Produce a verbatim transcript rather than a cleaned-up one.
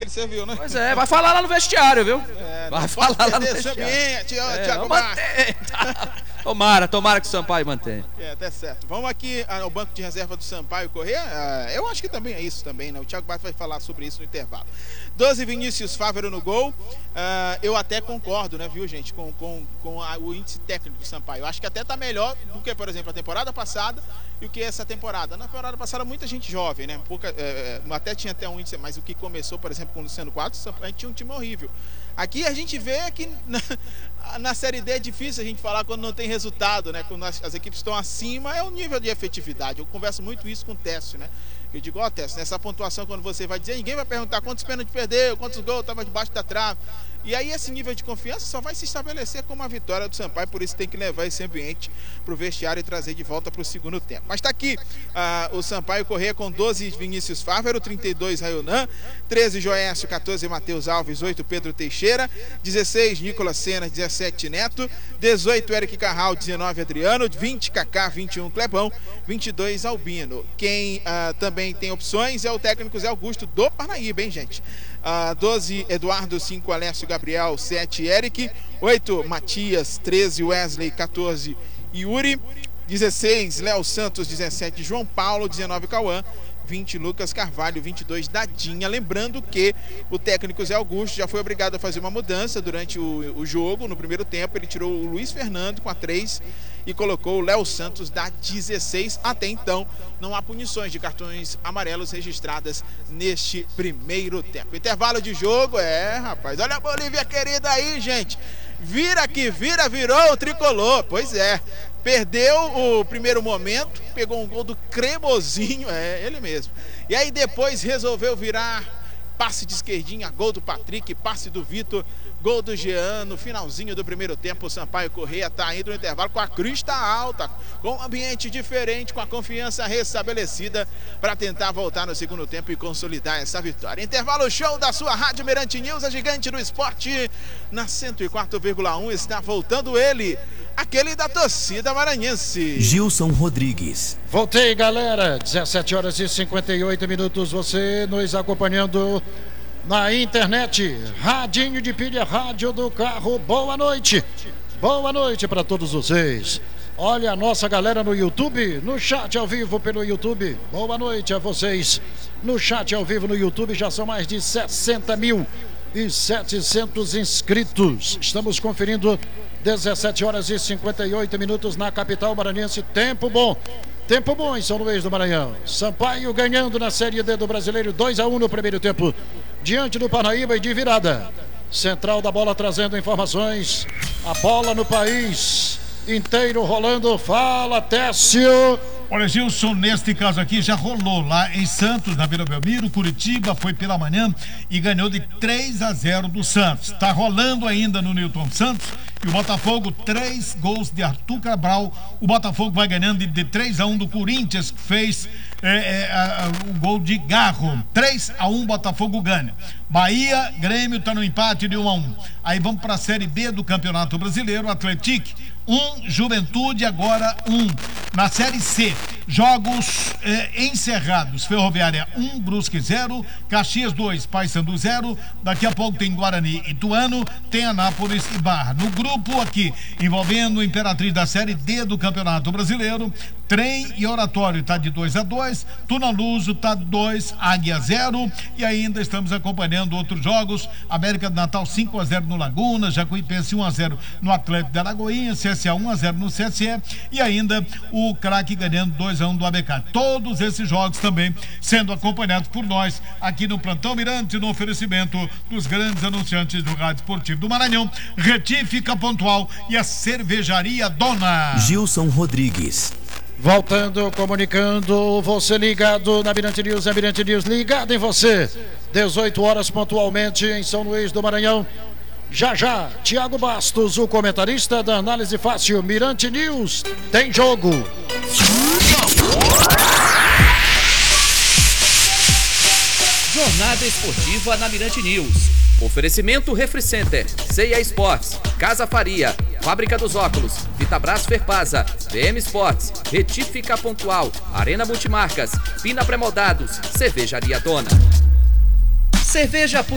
ele, você viu, né? Pois é, vai falar lá no vestiário, viu? É, vai falar lá no esse vestiário. ambiente, ó, É, Thiago mantém, tá. Tomara, tomara que o Sampaio mantenha. É, tá certo. Vamos aqui ao banco de reserva do Sampaio Corrêa. Uh, eu acho que também é isso também, né? O Thiago Bastos vai falar sobre isso no intervalo. doze, Vinícius Fávero no gol. Uh, eu até concordo, né, viu, gente, com, com, com a, o índice técnico do Sampaio. Eu acho que até tá melhor do que, por exemplo, a temporada passada e o que essa temporada. Na temporada passada, muita gente jovem, né? Pouca, é, até tinha até um índice, mas o que começou, por exemplo, com o Luciano Quadros, a gente tinha um time horrível. Aqui a gente vê que na, na Série D é difícil a gente falar quando não tem resultado, né? Quando as, as equipes estão acima, é o nível de efetividade. Eu converso muito isso com o Técio, né? Eu digo, ó, oh, Técio, nessa pontuação, quando você vai dizer, ninguém vai perguntar quantos pênaltis perdeu, quantos gols estava debaixo da trave. E aí esse nível de confiança só vai se estabelecer com uma vitória do Sampaio, por isso tem que levar esse ambiente para o vestiário e trazer de volta para o segundo tempo. Mas está aqui uh, o Sampaio Corrêa com doze, Vinícius Fávero, trinta e dois, Raionan, treze, Joécio, catorze, Matheus Alves, oito, Pedro Teixeira, dezesseis, Nicolas Sena, dezessete, Neto, dezoito, Eric Carral, dezenove, Adriano, vinte, Kaká, vinte e um, Clebão, vinte e dois, Albino. Quem uh, também tem opções é o técnico Zé Augusto do Parnaíba, hein, gente? Uh, doze, Eduardo, cinco, Alessio Gabriel, sete, Eric, oito, Matias, treze, Wesley, catorze, Yuri, dezesseis, Léo Santos, dezessete, João Paulo, dezenove, Cauã, vinte, Lucas Carvalho, vinte e dois, Dadinha. Lembrando que o técnico Zé Augusto já foi obrigado a fazer uma mudança durante o, o jogo. No primeiro tempo ele tirou o Luiz Fernando com a três e colocou o Léo Santos da dezesseis. Até então não há punições de cartões amarelos registradas neste primeiro tempo. Intervalo de jogo, é, rapaz, olha a Bolívia querida aí, gente. Vira que vira, virou o tricolor. Pois é, perdeu o primeiro momento, pegou um gol do Cremosinho, é ele mesmo. E aí depois resolveu virar, passe de esquerdinha, gol do Patrick, passe do Vitor, gol do Jean. No finalzinho do primeiro tempo, o Sampaio Corrêa está indo no intervalo com a crista alta, com um ambiente diferente, com a confiança restabelecida para tentar voltar no segundo tempo e consolidar essa vitória. Intervalo show da sua Rádio Mirante News, a gigante do esporte, na cento e quatro vírgula um, está voltando ele, aquele da torcida maranhense, Gilson Rodrigues. Voltei, galera, dezessete horas e cinquenta e oito minutos, você nos acompanhando na internet, radinho de pilha, rádio do carro, boa noite, boa noite para todos vocês. Olha a nossa galera no YouTube, no chat ao vivo pelo YouTube, boa noite a vocês. No chat ao vivo no YouTube já são mais de sessenta mil e setecentos inscritos. Estamos conferindo dezessete horas e cinquenta e oito minutos na capital maranhense. Tempo bom, tempo bom em São Luís do Maranhão. Sampaio ganhando na Série D do Brasileiro, dois a um no primeiro tempo, diante do Parnaíba e de virada. Central da bola trazendo informações, a bola no país inteiro rolando. Fala, Técio. Olha, Gilson, neste caso aqui já rolou lá em Santos, na Vila Belmiro. Curitiba foi pela manhã e ganhou de três a zero do Santos. Tá rolando ainda no Newton Santos. E o Botafogo, três gols de Arthur Cabral. O Botafogo vai ganhando de, de três a um do Corinthians, que fez é, é, a, a, o gol de Garro. três a um, Botafogo ganha. Bahia, Grêmio tá no empate de um a um. Aí vamos para a Série B do Campeonato Brasileiro. Atlético um, Juventude agora um. Na Série C, jogos eh, encerrados: Ferroviária um, Brusque zero, Caxias dois, Paysandu zero. Daqui a pouco tem Guarani e Ituano, tem Anápolis e Barra. No grupo aqui, envolvendo o Imperatriz da Série D do Campeonato Brasileiro, Trem e Oratório tá de dois a dois, Tunaluso tá dois, Águia zero. E ainda estamos acompanhando outros jogos: América do Natal cinco a zero no Laguna, Jacuipense um a zero no Atlético de Alagoinha, C S A um a zero no C S E e ainda o Craque ganhando dois a um do A B C. Todos esses jogos também sendo acompanhados por nós aqui no Plantão Mirante, no oferecimento dos grandes anunciantes do Rádio Esportivo do Maranhão, Retífica Pontual e a Cervejaria Dona. Gilson Rodrigues. Voltando, comunicando, você ligado na Mirante News, a Mirante News ligado em você, dezoito horas pontualmente em São Luís do Maranhão. Já já, Thiago Bastos, o comentarista da Análise Fácil. Mirante News, tem jogo. Jornada esportiva na Mirante News. Oferecimento Refri Center, C e A Sports, Casa Faria, Fábrica dos Óculos, Vitabras Ferpasa, V M Sports, Retífica Pontual, Arena Multimarcas, Pina Pré-Moldados, Cervejaria Dona. Cerveja